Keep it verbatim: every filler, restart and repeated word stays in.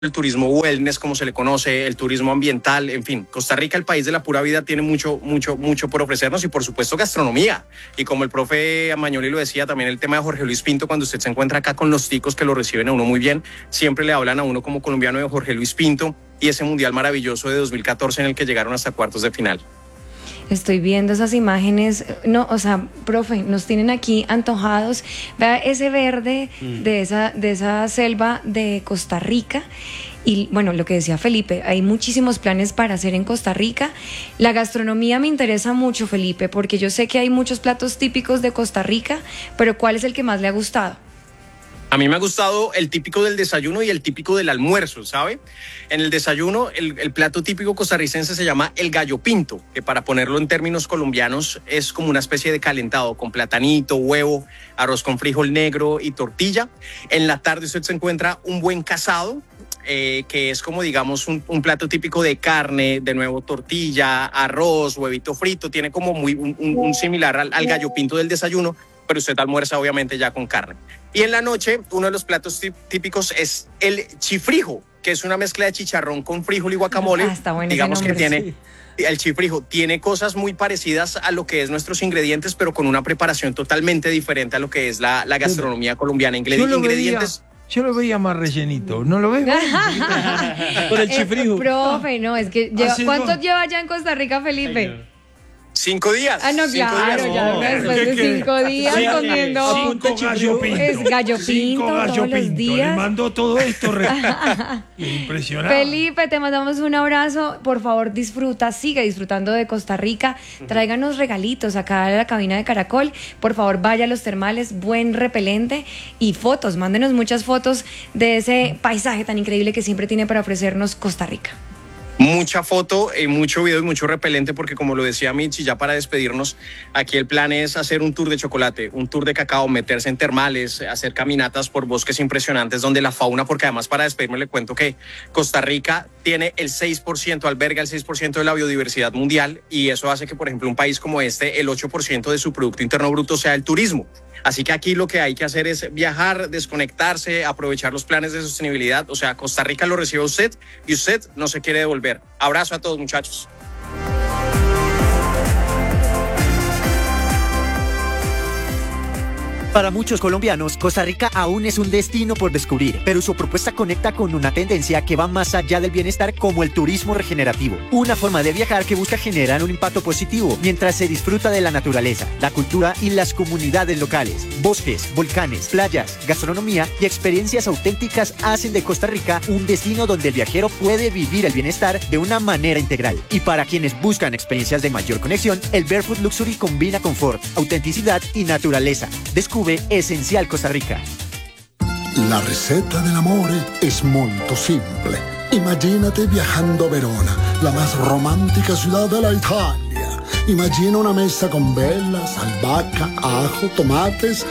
el turismo wellness, como se le conoce, el turismo ambiental, en fin. Costa Rica, el país de la pura vida, tiene mucho, mucho, mucho por ofrecernos y, por supuesto, gastronomía. Y como el profe Amagnoli lo decía, también el tema de Jorge Luis Pinto, cuando usted se encuentra acá con los ticos que lo reciben a uno muy bien, siempre le hablan a uno como colombiano de Jorge Luis Pinto y ese mundial maravilloso de dos mil catorce en el que llegaron hasta cuartos de final. Estoy viendo esas imágenes, no, o sea, profe, nos tienen aquí antojados. Vea ese verde mm. de esa, de esa selva de Costa Rica. Y bueno, lo que decía Felipe, hay muchísimos planes para hacer en Costa Rica. La gastronomía me interesa mucho, Felipe, porque yo sé que hay muchos platos típicos de Costa Rica, pero ¿cuál es el que más le ha gustado? A mí me ha gustado el típico del desayuno y el típico del almuerzo, ¿sabe? En el desayuno, el, el plato típico costarricense se llama el gallo pinto, que para ponerlo en términos colombianos es como una especie de calentado con platanito, huevo, arroz con frijol negro y tortilla. En la tarde usted se encuentra un buen casado, eh, que es como, digamos, un, un plato típico de carne, de nuevo tortilla, arroz, huevito frito, tiene como muy un, un, un similar al, al gallo pinto del desayuno, pero usted almuerza obviamente ya con carne. Y en la noche, uno de los platos típicos es el chifrijo, que es una mezcla de chicharrón con frijol y guacamole. Ah, está bueno. Digamos ese nombre, que tiene, sí. El chifrijo tiene cosas muy parecidas a lo que es nuestros ingredientes, pero con una preparación totalmente diferente a lo que es la, la gastronomía colombiana. Ingred yo lo ingredientes... Veía, yo lo veía más rellenito, ¿no lo ves? Por el chifrijo. Eh, profe, no, es que lleva, ¿cuánto no? lleva ya en Costa Rica, Felipe? Ay, no. Cinco días. Ah, no, cinco claro, días. ya no, después de cinco días sí, comiendo. Cinco gallo pinto. Es gallo pinto Cinco gallo todos pinto. los días. Le mando todo esto. Re... Impresionante. Felipe, te mandamos un abrazo. Por favor, disfruta, sigue disfrutando de Costa Rica. Tráiganos regalitos acá a la cabina de Caracol. Por favor, vaya a los termales, buen repelente y fotos. Mándenos muchas fotos de ese paisaje tan increíble que siempre tiene para ofrecernos Costa Rica. Mucha foto, eh, mucho video y mucho repelente, porque como lo decía Michi, ya para despedirnos, aquí el plan es hacer un tour de chocolate, un tour de cacao, meterse en termales, hacer caminatas por bosques impresionantes donde la fauna, porque además para despedirme le cuento que Costa Rica tiene el seis por ciento, alberga el seis por ciento de la biodiversidad mundial y eso hace que, por ejemplo, un país como este, el ocho por ciento de su Producto Interno Bruto sea el turismo. Así que aquí lo que hay que hacer es viajar, desconectarse, aprovechar los planes de sostenibilidad. O sea, Costa Rica lo recibe usted y usted no se quiere devolver. Abrazo a todos, muchachos. Para muchos colombianos, Costa Rica aún es un destino por descubrir, pero su propuesta conecta con una tendencia que va más allá del bienestar, como el turismo regenerativo. Una forma de viajar que busca generar un impacto positivo mientras se disfruta de la naturaleza, la cultura y las comunidades locales. Bosques, volcanes, playas, gastronomía y experiencias auténticas hacen de Costa Rica un destino donde el viajero puede vivir el bienestar de una manera integral. Y para quienes buscan experiencias de mayor conexión, el Barefoot Luxury combina confort, autenticidad y naturaleza. Descubre Esencial Costa Rica. La receta dell'amore es molto simple. Imagínate viajando a Verona, la más romántica ciudad de la Italia. Imagina una mesa con velas, albahaca, ajo, tomates